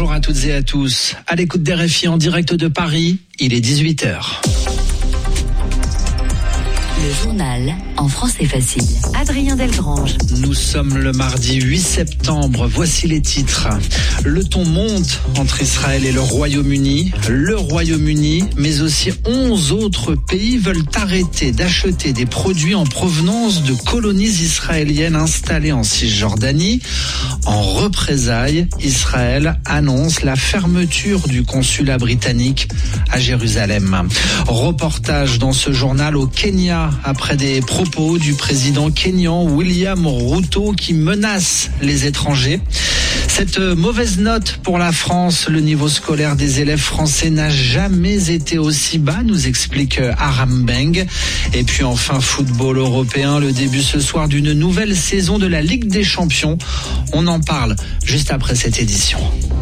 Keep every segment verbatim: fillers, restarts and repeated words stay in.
Bonjour à toutes et à tous. À l'écoute d'R F I en direct de Paris, il est dix-huit heures. Le journal en français facile. Adrien Delgrange. Nous sommes le mardi huit septembre. Voici les titres. Le ton monte entre Israël et le Royaume-Uni. Le Royaume-Uni, mais aussi onze autres pays veulent arrêter d'acheter des produits en provenance de colonies israéliennes installées en Cisjordanie. En représailles, Israël annonce la fermeture du consulat britannique à Jérusalem. Reportage dans ce journal au Kenya après des propos du président kényan William Ruto qui menace les étrangers. Cette mauvaise note pour la France, le niveau scolaire des élèves français n'a jamais été aussi bas, nous explique Aram Beng. Et puis enfin, football européen, le début ce soir d'une nouvelle saison de la Ligue des Champions. On en parle juste après cette édition.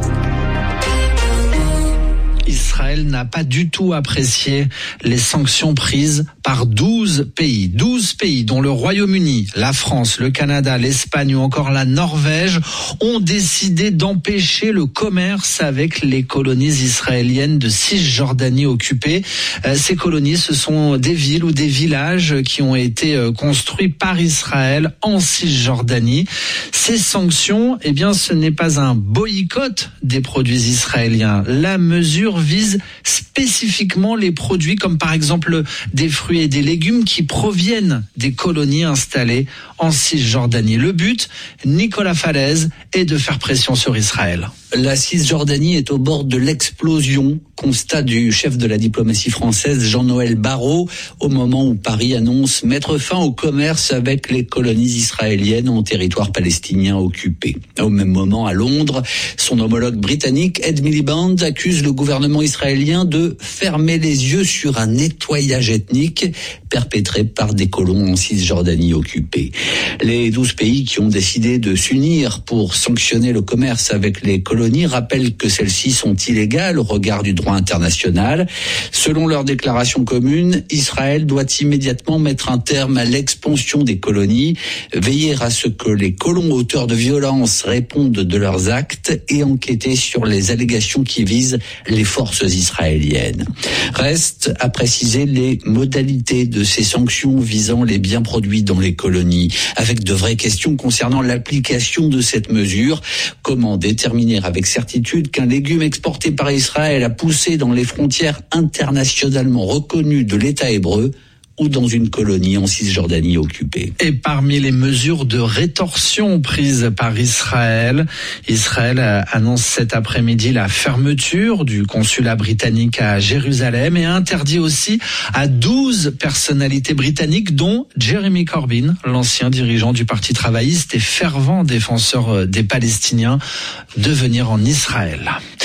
Israël n'a pas du tout apprécié les sanctions prises par douze pays. douze pays dont le Royaume-Uni, la France, le Canada, l'Espagne ou encore la Norvège ont décidé d'empêcher le commerce avec les colonies israéliennes de Cisjordanie occupées. Ces colonies, ce sont des villes ou des villages qui ont été construits par Israël en Cisjordanie. Ces sanctions, eh bien, ce n'est pas un boycott des produits israéliens. La mesure vise spécifiquement les produits comme par exemple des fruits et des légumes qui proviennent des colonies installées en Cisjordanie. Le but, Nicolas Falaise, est de faire pression sur Israël. La Cisjordanie est au bord de l'explosion, constat du chef de la diplomatie française Jean-Noël Barrot, au moment où Paris annonce mettre fin au commerce avec les colonies israéliennes en territoire palestinien occupé. Au même moment, à Londres, son homologue britannique Ed Miliband accuse le gouvernement israélien de fermer les yeux sur un nettoyage ethnique perpétré par des colons en Cisjordanie occupée. Les douze pays qui ont décidé de s'unir pour sanctionner le commerce avec les colonies rappellent que celles-ci sont illégales au regard du droit international. Selon leur déclaration commune, Israël doit immédiatement mettre un terme à l'expansion des colonies, veiller à ce que les colons auteurs de violences répondent de leurs actes et enquêter sur les allégations qui visent les forces israéliennes. Reste à préciser les modalités de ces sanctions visant les biens produits dans les colonies, avec de vraies questions concernant l'application de cette mesure. Comment déterminer avec certitude qu'un légume exporté par Israël a poussé dans les frontières internationalement reconnues de l'État hébreu ou dans une colonie en Cisjordanie occupée. Et parmi les mesures de rétorsion prises par Israël, Israël annonce cet après-midi la fermeture du consulat britannique à Jérusalem et interdit aussi à douze personnalités britanniques, dont Jeremy Corbyn, l'ancien dirigeant du Parti travailliste et fervent défenseur des Palestiniens, de venir en Israël.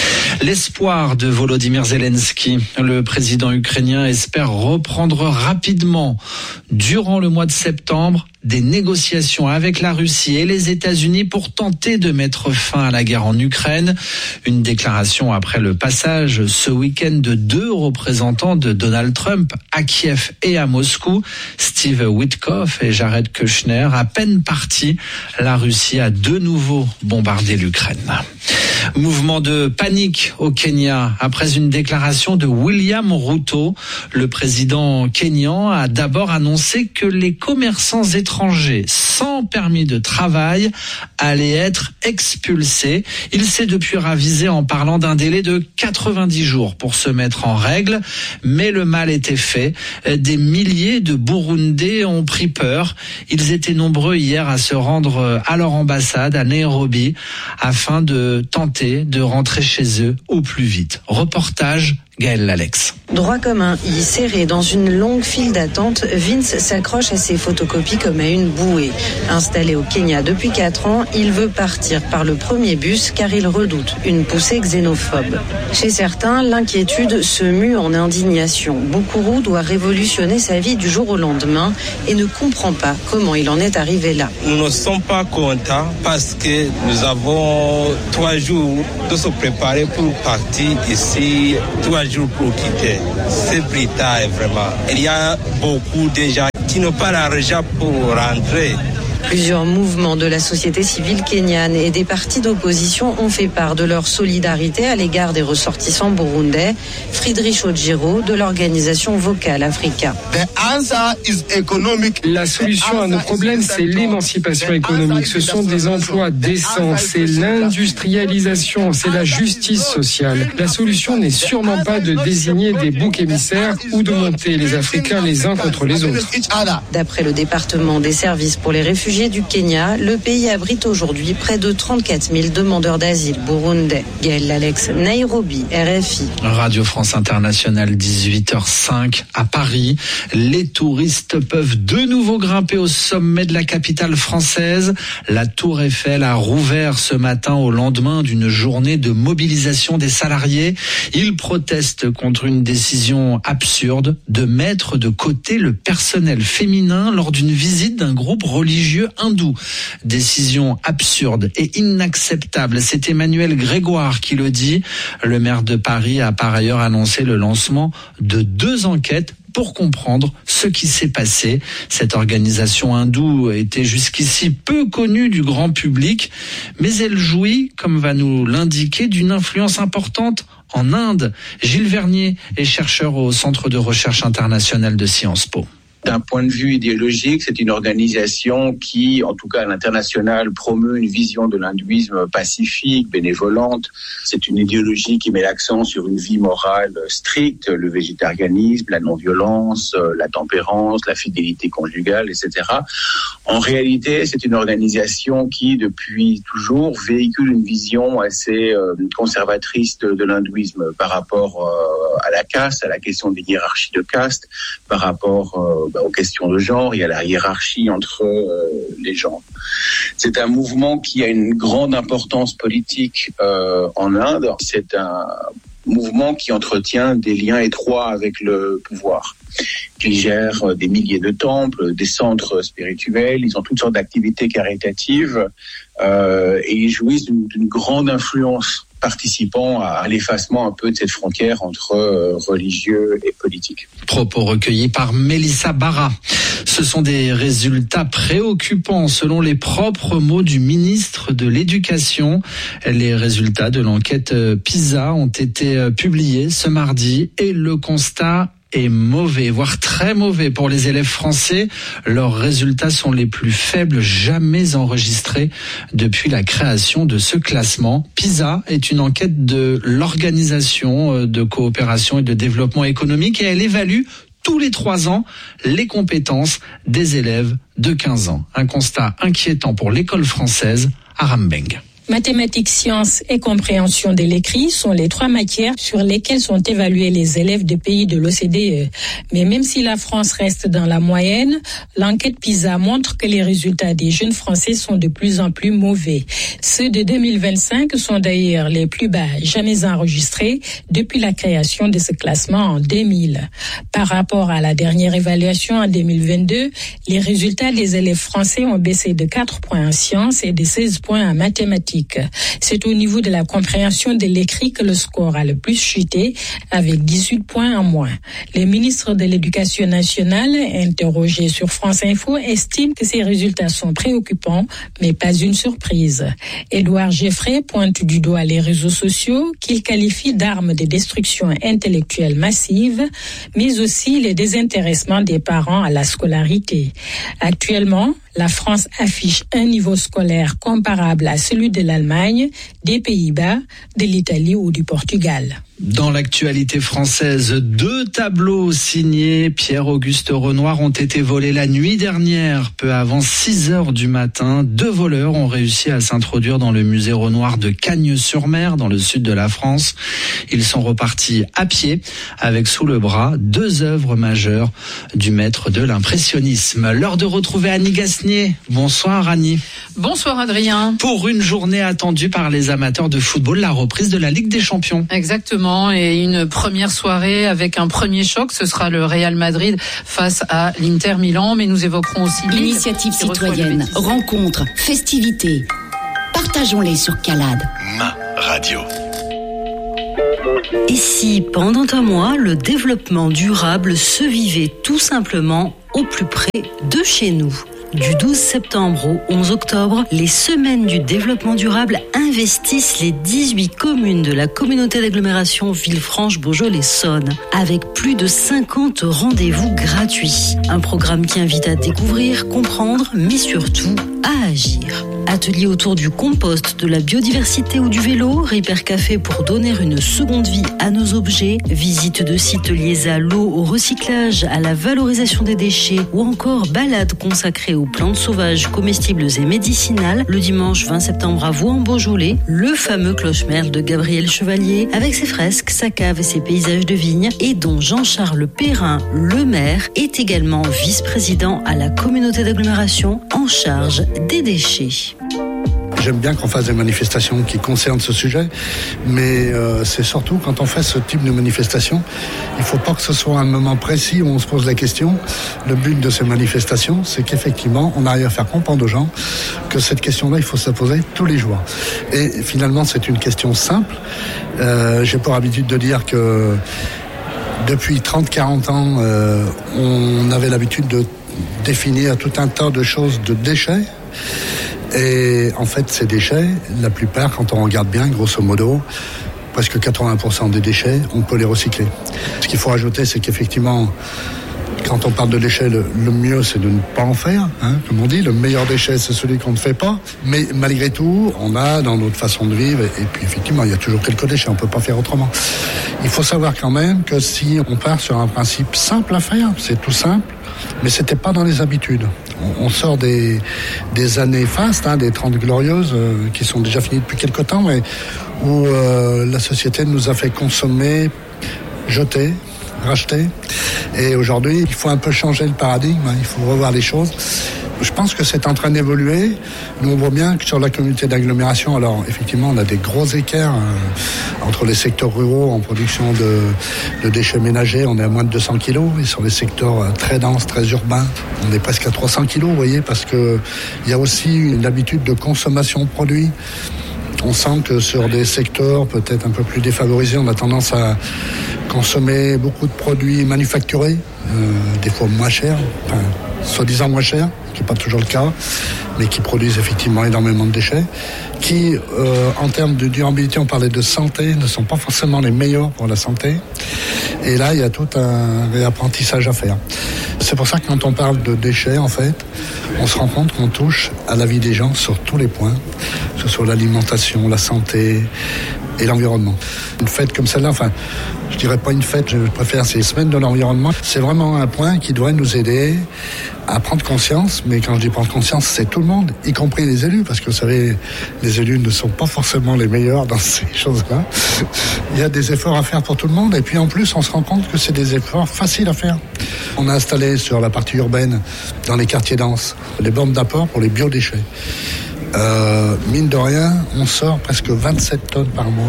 L'espoir de Volodymyr Zelensky, le président ukrainien, espère reprendre rapidement, durant le mois de septembre, des négociations avec la Russie et les États-Unis pour tenter de mettre fin à la guerre en Ukraine. Une déclaration après le passage ce week-end de deux représentants de Donald Trump à Kiev et à Moscou, Steve Witkoff et Jared Kushner. À peine partis, la Russie a de nouveau bombardé l'Ukraine. Mouvement de panique au Kenya après une déclaration de William Ruto. Le président kényan a d'abord annoncé que les commerçants étrangers sans permis de travail allaient être expulsés. Il s'est depuis ravisé en parlant d'un délai de quatre-vingt-dix jours pour se mettre en règle. Mais le mal était fait. Des milliers de Burundais ont pris peur. Ils étaient nombreux hier à se rendre à leur ambassade à Nairobi afin de tenter de rentrer chez eux au plus vite. Reportage Gaël Lalex. Droit commun, y serré dans une longue file d'attente, Vince s'accroche à ses photocopies comme à une bouée. Installé au Kenya depuis quatre ans, il veut partir par le premier bus car il redoute une poussée xénophobe. Chez certains, l'inquiétude se mue en indignation. Bukuru doit révolutionner sa vie du jour au lendemain et ne comprend pas comment il en est arrivé là. Nous ne sommes pas contents parce que nous avons trois jours de se préparer pour partir ici, trois jours pour quitter. C'est plus tard, vraiment. Il y a beaucoup de gens qui n'ont pas l'argent pour rentrer. Plusieurs mouvements de la société civile kenyane et des partis d'opposition ont fait part de leur solidarité à l'égard des ressortissants burundais. Friedrich Ojiro de l'organisation Vocal Africa. La solution à nos problèmes, c'est l'émancipation économique. Ce sont des emplois décents, c'est l'industrialisation, c'est la justice sociale. La solution n'est sûrement pas de désigner des boucs émissaires ou de monter les Africains les uns contre les autres. D'après le département des services pour les réfugiés du Kenya, le pays abrite aujourd'hui près de trente-quatre mille demandeurs d'asile burundais. Gaël Alex, Nairobi, R F I. Radio France Internationale, dix-huit heures cinq à Paris. Les touristes peuvent de nouveau grimper au sommet de la capitale française. La Tour Eiffel a rouvert ce matin au lendemain d'une journée de mobilisation des salariés. Ils protestent contre une décision absurde de mettre de côté le personnel féminin lors d'une visite d'un groupe religieux hindou. Décision absurde et inacceptable. C'est Emmanuel Grégoire qui le dit. Le maire de Paris a par ailleurs annoncé le lancement de deux enquêtes pour comprendre ce qui s'est passé. Cette organisation hindoue était jusqu'ici peu connue du grand public, mais elle jouit, comme va nous l'indiquer, d'une influence importante en Inde. Gilles Vernier est chercheur au Centre de recherche international de Sciences Po. D'un point de vue idéologique, c'est une organisation qui, en tout cas à l'international, promeut une vision de l'hindouisme pacifique, bénévolente. C'est une idéologie qui met l'accent sur une vie morale stricte, le végétarianisme, la non-violence, la tempérance, la fidélité conjugale, et cetera. En réalité, c'est une organisation qui, depuis toujours, véhicule une vision assez conservatrice de l'hindouisme par rapport à la caste, à la question des hiérarchies de caste, par rapport aux questions de genre, il y a la hiérarchie entre euh, les genres. C'est un mouvement qui a une grande importance politique euh, en Inde. C'est un mouvement qui entretient des liens étroits avec le pouvoir. Ils gèrent des milliers de temples, des centres spirituels, ils ont toutes sortes d'activités caritatives euh, et ils jouissent d'une, d'une grande influence participant à l'effacement un peu de cette frontière entre euh, religieux et politique. Propos recueillis par Mélissa Barra. Ce sont des résultats préoccupants selon les propres mots du ministre de l'Éducation. Les résultats de l'enquête PISA ont été publiés ce mardi et le constat est mauvais, voire très mauvais pour les élèves français. Leurs résultats sont les plus faibles jamais enregistrés depuis la création de ce classement. PISA est une enquête de l'Organisation de coopération et de développement économique et elle évalue tous les trois ans les compétences des élèves de quinze ans. Un constat inquiétant pour l'école française à Rambeng. Mathématiques, sciences et compréhension de l'écrit sont les trois matières sur lesquelles sont évalués les élèves des pays de l'O C D E. Mais même si la France reste dans la moyenne, l'enquête PISA montre que les résultats des jeunes Français sont de plus en plus mauvais. Ceux de deux mille vingt-cinq sont d'ailleurs les plus bas jamais enregistrés depuis la création de ce classement en deux mille. Par rapport à la dernière évaluation en deux mille vingt-deux, les résultats des élèves français ont baissé de quatre points en sciences et de seize points en mathématiques. C'est au niveau de la compréhension de l'écrit que le score a le plus chuté, avec dix-huit points en moins. Le ministre de l'Éducation nationale, interrogé sur France Info, estime que ces résultats sont préoccupants, mais pas une surprise. Édouard Geffray pointe du doigt les réseaux sociaux, qu'il qualifie d'armes de destruction intellectuelle massive, mais aussi le désintéressement des parents à la scolarité. Actuellement, la France affiche un niveau scolaire comparable à celui de l'Allemagne, des Pays-Bas, de l'Italie ou du Portugal. Dans l'actualité française, deux tableaux signés Pierre-Auguste Renoir ont été volés la nuit dernière, peu avant six heures du matin. Deux voleurs ont réussi à s'introduire dans le musée Renoir de Cagnes-sur-Mer, dans le sud de la France. Ils sont repartis à pied, avec sous le bras deux œuvres majeures du maître de l'impressionnisme. L'heure de retrouver Annie Gasnier. Bonsoir Annie. Bonsoir Adrien. Pour une journée attendue par les amateurs de football, la reprise de la Ligue des Champions. Exactement. Et une première soirée avec un premier choc, ce sera le Real Madrid face à l'Inter Milan, mais nous évoquerons aussi l'initiative citoyenne, rencontres, festivités. Partageons-les sur Calade. Ma radio. Et si, pendant un mois, le développement durable se vivait tout simplement au plus près de chez nous ? Du douze septembre au onze octobre, les semaines du développement durable investissent les dix-huit communes de la communauté d'agglomération Villefranche-Beaujolais-Saône, avec plus de cinquante rendez-vous gratuits. Un programme qui invite à découvrir, comprendre, mais surtout à agir. Ateliers autour du compost, de la biodiversité ou du vélo, Repair Café pour donner une seconde vie à nos objets, visite de sites liés à l'eau, au recyclage, à la valorisation des déchets ou encore balade consacrée aux plantes sauvages, comestibles et médicinales le dimanche vingt septembre à Vaux-en-Beaujolais, le fameux cloche-merle de Gabriel Chevalier avec ses fresques, sa cave et ses paysages de vigne et dont Jean-Charles Perrin, le maire, est également vice-président à la communauté d'agglomération en charge des déchets. J'aime bien qu'on fasse des manifestations qui concernent ce sujet, mais euh, c'est surtout quand on fait ce type de manifestation, il ne faut pas que ce soit un moment précis où on se pose la question. Le but de ces manifestations, c'est qu'effectivement, on arrive à faire comprendre aux gens que cette question-là, il faut se la poser tous les jours. Et finalement, c'est une question simple. Euh, j'ai pour habitude de dire que depuis trente à quarante ans, euh, on avait l'habitude de définir tout un tas de choses de déchets. Et en fait, ces déchets, la plupart, quand on regarde bien, grosso modo, presque quatre-vingts pour cent des déchets, on peut les recycler. Ce qu'il faut rajouter, c'est qu'effectivement, quand on parle de déchets, le, le mieux, c'est de ne pas en faire, hein, comme on dit. Le meilleur déchet, c'est celui qu'on ne fait pas. Mais malgré tout, on a dans notre façon de vivre, et puis effectivement, il y a toujours quelques déchets, on ne peut pas faire autrement. Il faut savoir quand même que si on part sur un principe simple à faire, c'est tout simple, mais c'était pas dans les habitudes. On, on sort des, des années fastes, hein, des trente glorieuses, euh, qui sont déjà finies depuis quelque temps, mais où euh, la société nous a fait consommer, jeter, racheter. Et aujourd'hui, il faut un peu changer le paradigme, hein, il faut revoir les choses. Je pense que c'est en train d'évoluer. Nous, on voit bien que sur la communauté d'agglomération, alors effectivement, on a des gros écarts euh, entre les secteurs ruraux en production de, de déchets ménagers, on est à moins de deux cents kilos, et sur les secteurs euh, très denses, très urbains, on est presque à trois cents kilos, vous voyez, parce que il y a aussi une habitude de consommation de produits. On sent que sur des secteurs peut-être un peu plus défavorisés, on a tendance à consommer beaucoup de produits manufacturés, euh, des fois moins chers, enfin, soi-disant moins chers, qui n'est pas toujours le cas, mais qui produisent effectivement énormément de déchets, qui, euh, en termes de durabilité, on parlait de santé, ne sont pas forcément les meilleurs pour la santé. Et là, il y a tout un réapprentissage à faire. C'est pour ça que quand on parle de déchets, en fait, on se rend compte qu'on touche à la vie des gens sur tous les points, que ce soit l'alimentation, la santé et l'environnement. Une fête comme celle-là, enfin, je dirais pas une fête, je préfère ces semaines de l'environnement. C'est vraiment un point qui devrait nous aider à prendre conscience, mais quand je dis prendre conscience, c'est tout le monde, y compris les élus, parce que vous savez, les élus ne sont pas forcément les meilleurs dans ces choses-là. Il y a des efforts à faire pour tout le monde, et puis en plus, on se rend compte que c'est des efforts faciles à faire. On a installé sur la partie urbaine, dans les quartiers denses, les bornes d'apport pour les biodéchets. Euh, mine de rien, on sort presque vingt-sept tonnes par mois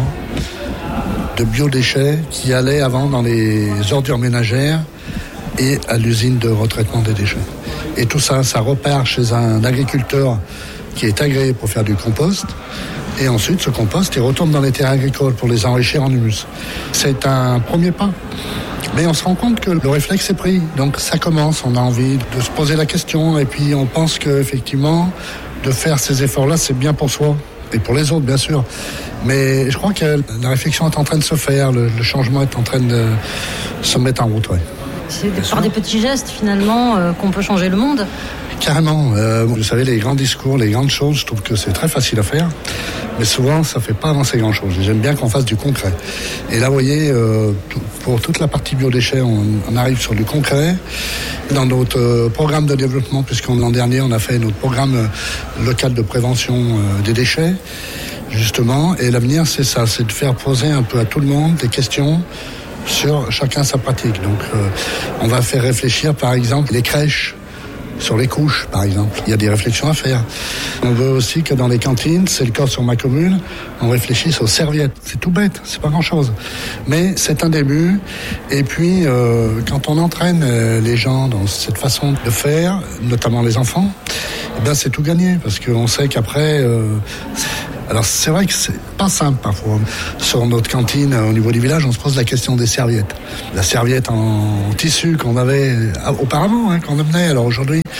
de biodéchets qui allaient avant dans les ordures ménagères et à l'usine de retraitement des déchets. Et tout ça, ça repart chez un agriculteur qui est agréé pour faire du compost. Et ensuite, ce compost, il retourne dans les terres agricoles pour les enrichir en humus. C'est un premier pas. Mais on se rend compte que le réflexe est pris. Donc ça commence, on a envie de se poser la question. Et puis on pense qu'effectivement, de faire ces efforts-là, c'est bien pour soi. Et pour les autres, bien sûr. Mais je crois que la réflexion est en train de se faire. Le, le changement est en train de se mettre en route. Ouais. C'est par des petits gestes, finalement, euh, qu'on peut changer le monde. Carrément. Euh, vous savez, les grands discours, les grandes choses, je trouve que c'est très facile à faire. Mais souvent, ça ne fait pas avancer grand-chose. J'aime bien qu'on fasse du concret. Et là, vous voyez, euh, tout, pour toute la partie biodéchets, on, on arrive sur du concret. Dans notre euh, programme de développement, puisqu'en l'an dernier, on a fait notre programme euh, local de prévention euh, des déchets, justement. Et l'avenir, c'est ça, c'est de faire poser un peu à tout le monde des questions sur chacun sa pratique. Donc, euh, on va faire réfléchir, par exemple, les crèches, sur les couches, par exemple. Il y a des réflexions à faire. On veut aussi que dans les cantines, c'est le cas sur ma commune, on réfléchisse aux serviettes. C'est tout bête, c'est pas grand-chose. Mais c'est un début. Et puis, euh, quand on entraîne les gens dans cette façon de faire, notamment les enfants, eh ben c'est tout gagné. Parce qu'on sait qu'après... Euh, Alors c'est vrai que c'est pas simple parfois. Sur notre cantine au niveau du village, on se pose la question des serviettes. La serviette en tissu qu'on avait auparavant, hein, qu'on amenait. Alors aujourd'hui,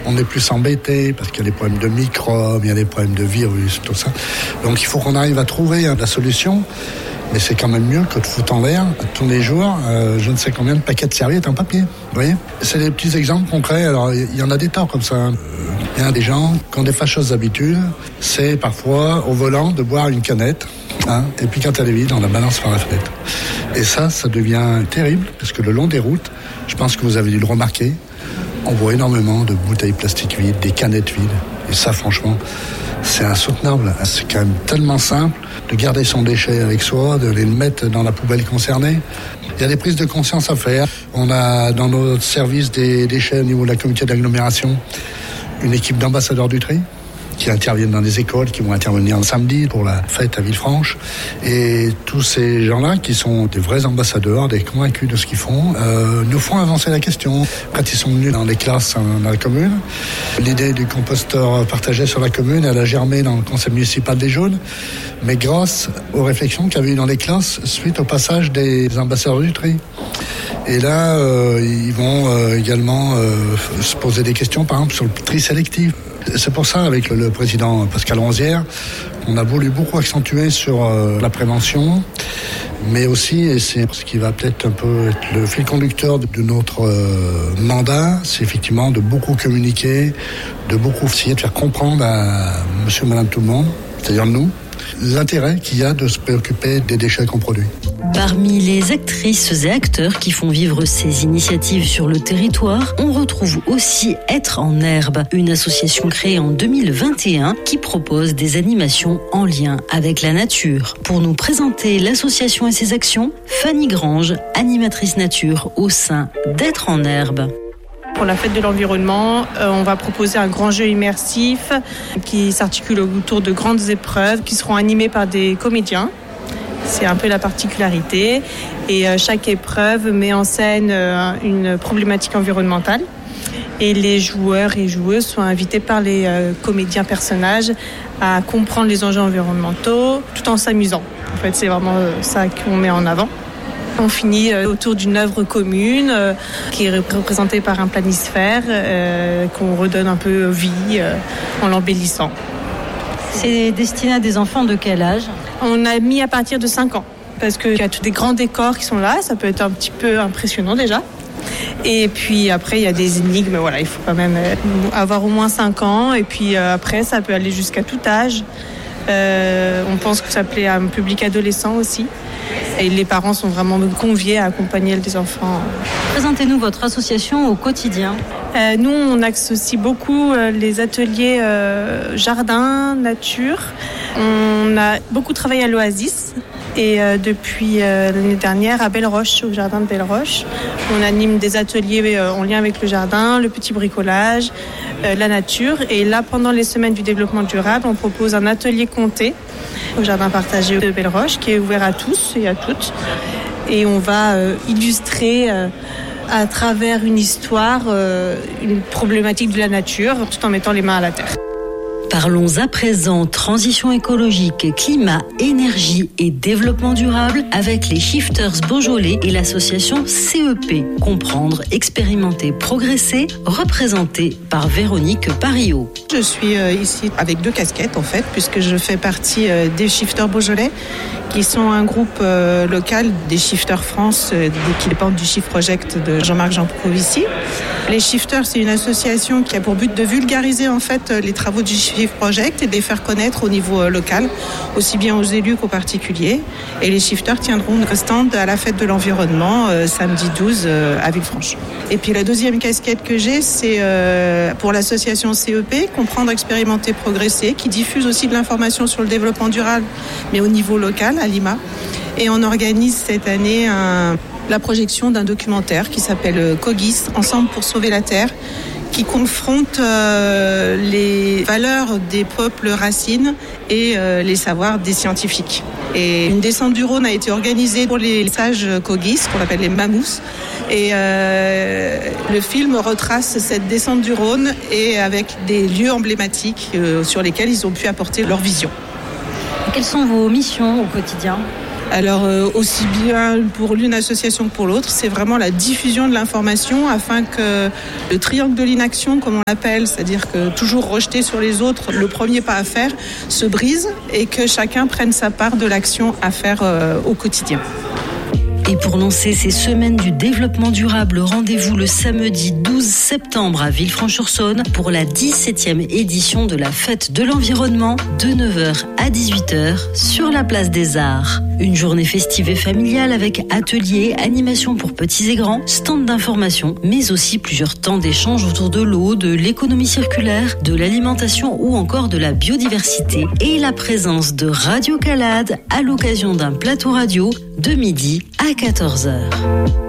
on est plus embêté parce qu'il y a des problèmes de microbes, il y a des problèmes de virus, tout ça. Donc il faut qu'on arrive à trouver hein, la solution. Mais c'est quand même mieux que de foutre en l'air tous les jours euh, je ne sais combien de paquets de serviettes en papier. Vous voyez ? C'est des petits exemples concrets. Alors il y en a des tas comme ça. Il y a des gens qui ont des fâcheuses habitudes. C'est parfois au volant de boire une canette. Hein, et puis quand elle est vide, on la balance par la fenêtre. Et ça, ça devient terrible parce que le long des routes, je pense que vous avez dû le remarquer, on voit énormément de bouteilles plastiques vides, des canettes vides. Et ça, franchement, c'est insoutenable. C'est quand même tellement simple de garder son déchet avec soi, de les mettre dans la poubelle concernée. Il y a des prises de conscience à faire. On a dans notre service des déchets au niveau de la communauté d'agglomération une équipe d'ambassadeurs du tri qui interviennent dans les écoles, qui vont intervenir le samedi pour la fête à Villefranche. Et tous ces gens-là, qui sont des vrais ambassadeurs, des convaincus de ce qu'ils font, euh, nous font avancer la question. Quand ils sont venus dans les classes dans la commune, l'idée du composteur partagé sur la commune, elle a germé dans le conseil municipal des Jaunes, mais grâce aux réflexions qu'il y avait eu dans les classes suite au passage des ambassadeurs du tri. Et là, euh, ils vont euh, également euh, se poser des questions, par exemple, sur le tri sélectif. C'est pour ça, avec le, le président Pascal Ronzière, on a voulu beaucoup accentuer sur euh, la prévention, mais aussi, et c'est ce qui va peut-être un peu être le fil conducteur de, de notre euh, mandat, c'est effectivement de beaucoup communiquer, de beaucoup essayer de faire comprendre à monsieur et madame tout le monde, c'est-à-dire nous, l'intérêt qu'il y a de se préoccuper des déchets qu'on produit. Parmi les actrices et acteurs qui font vivre ces initiatives sur le territoire, on retrouve aussi Être en herbe, une association créée en deux mille vingt et un qui propose des animations en lien avec la nature. Pour nous présenter l'association et ses actions, Fanny Grange, animatrice nature au sein d'Être en herbe. Pour la fête de l'environnement, euh, on va proposer un grand jeu immersif qui s'articule autour de grandes épreuves qui seront animées par des comédiens. C'est un peu la particularité. Et euh, chaque épreuve met en scène euh, une problématique environnementale. Et les joueurs et joueuses sont invités par les euh, comédiens personnages à comprendre les enjeux environnementaux tout en s'amusant. En fait, c'est vraiment euh, ça qu'on met en avant. On finit autour d'une œuvre commune euh, qui est représentée par un planisphère euh, qu'on redonne un peu vie euh, en l'embellissant. C'est destiné à des enfants de quel âge ? On a mis à partir de cinq ans parce qu'il y a tous des grands décors qui sont là, ça peut être un petit peu impressionnant déjà. Et puis après il y a des énigmes, voilà, il faut quand même avoir au moins cinq ans et puis euh, après ça peut aller jusqu'à tout âge. Euh, on pense que ça plaît à un public adolescent aussi. Et les parents sont vraiment conviés à accompagner les enfants. Présentez-nous votre association au quotidien. Euh, nous, on associe beaucoup euh, les ateliers euh, jardin, nature. On a beaucoup travaillé à l'Oasis et euh, depuis euh, l'année dernière à Belle-Roche, au jardin de Belle-Roche. On anime des ateliers euh, en lien avec le jardin, le petit bricolage, euh, la nature. Et là, pendant les semaines du développement durable, on propose un atelier compté au jardin partagé de Belle-Roche qui est ouvert à tous et à toutes. Et on va euh, illustrer euh, à travers une histoire euh, une problématique de la nature tout en mettant les mains à la terre. Parlons à présent transition écologique, climat, énergie et développement durable avec les Shifters Beaujolais et l'association C E P. Comprendre, expérimenter, progresser, représenté par Véronique Parillot. Je suis euh, ici avec deux casquettes en fait, puisque je fais partie euh, des Shifters Beaujolais, qui sont un groupe euh, local des Shifters France, euh, qui dépendent du Shift Project de Jean-Marc Jancovici. Les Shifters, c'est une association qui a pour but de vulgariser en fait les travaux du Shift Project et de les faire connaître au niveau euh, local, aussi bien aux élus qu'aux particuliers. Et les Shifters tiendront un stand à la fête de l'environnement euh, samedi douze euh, à Villefranche. Et puis la deuxième casquette que j'ai, c'est euh, pour l'association C E P, Comprendre, Expérimenter, Progresser, qui diffuse aussi de l'information sur le développement durable, mais au niveau local, à Lima. Et on organise cette année un, la projection d'un documentaire qui s'appelle Cogis, Ensemble pour sauver la Terre, qui confronte euh, les valeurs des peuples racines et euh, les savoirs des scientifiques. Et une descente du Rhône a été organisée pour les sages Cogis, qu'on appelle les mamous. Et euh, le film retrace cette descente du Rhône et avec des lieux emblématiques euh, sur lesquels ils ont pu apporter leur vision. Quelles sont vos missions au quotidien ? Alors euh, aussi bien pour l'une association que pour l'autre, c'est vraiment la diffusion de l'information afin que le triangle de l'inaction, comme on l'appelle, c'est-à-dire que toujours rejeter sur les autres, le premier pas à faire, se brise et que chacun prenne sa part de l'action à faire euh, au quotidien. Et pour lancer ces semaines du développement durable, rendez-vous le samedi douze septembre à Villefranche-sur-Saône pour la dix-septième édition de la fête de l'environnement de neuf heures à dix-huit heures sur la place des Arts. Une journée festive et familiale avec ateliers, animations pour petits et grands, stands d'information, mais aussi plusieurs temps d'échange autour de l'eau, de l'économie circulaire, de l'alimentation ou encore de la biodiversité et la présence de Radio Calade à l'occasion d'un plateau radio de midi à quatorze heures.